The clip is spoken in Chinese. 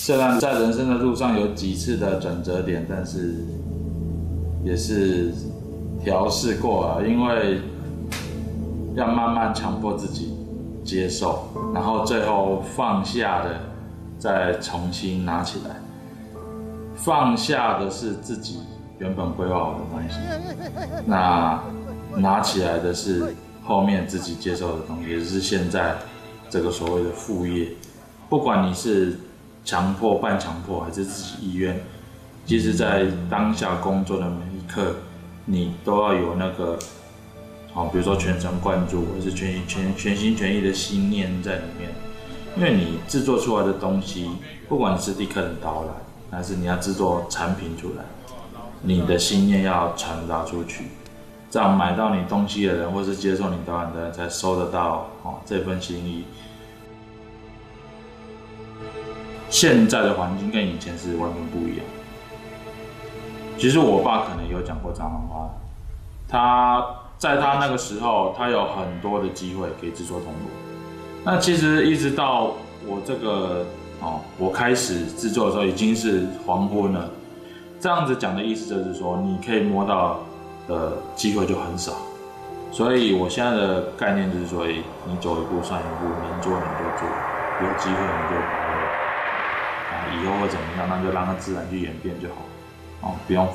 虽然在人生的路上有几次的转折点，但是也是调试过了，因为要慢慢强迫自己接受，然后最后放下的再重新拿起来。放下的是自己原本规划好的东西，那拿起来的是后面自己接受的东西，也就是现在这个所谓的副业。不管你是强迫、半强迫还是自己意愿，其实在当下工作的每一刻，你都要有那个，比如说全神贯注，或是全心全意的心念在里面。因为你制作出来的东西，不管你是替客人导览，还是你要制作产品出来，你的心念要传达出去，这样买到你东西的人，或是接受你导览的人，才收得到这份心意。现在的环境跟以前是完全不一样。其实我爸可能有讲过这样的话，他在他那个时候，他有很多的机会可以制作铜锣。那其实一直到我这个我开始制作的时候，已经是黄昏了。这样子讲的意思就是说，你可以摸到的机会就很少。所以我现在的概念就是说，你走一步算一步，能做你就做，有机会你就把握。以后会怎么样，那就让它自然去演变就好，不用